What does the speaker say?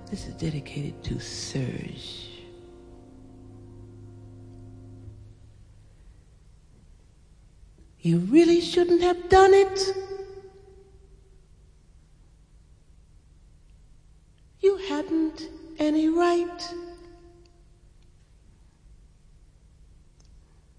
This is dedicated to Serge. You really shouldn't have done it. You hadn't any right.